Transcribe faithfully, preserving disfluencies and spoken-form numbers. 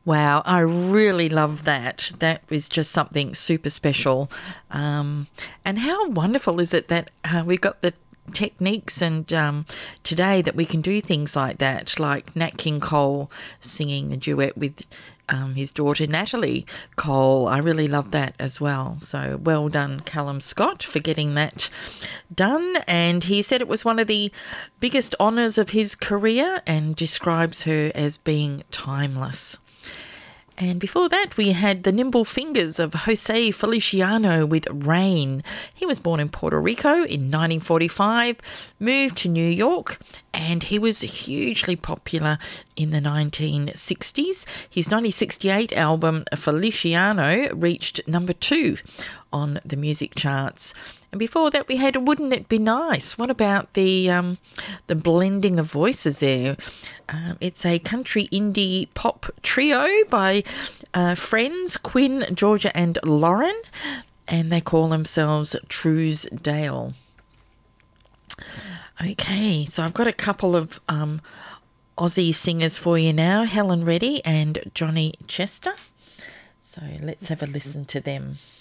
Wow, I really love that. That was just something super special. Um, and how wonderful is it that uh, we've got the techniques and um, today that we can do things like that, like Nat King Cole singing a duet with um, his daughter Natalie Cole. I really love that as well. So well done, Callum Scott, for getting that done. And he said it was one of the biggest honours of his career and describes her as being timeless. And before that, we had the nimble fingers of Jose Feliciano with Rain. He was born in Puerto Rico in nineteen forty-five, moved to New York, and he was hugely popular in the nineteen sixties. His nineteen sixty-eight album, Feliciano, reached number two on the music charts. And before that, we had Wouldn't It Be Nice? What about the um, the blending of voices there? Um, it's a country indie pop trio by uh, friends Quinn, Georgia and Lauren, and they call themselves Truesdale. Okay, so I've got a couple of um, Aussie singers for you now, Helen Reddy and Johnny Chester. So let's have a listen to them.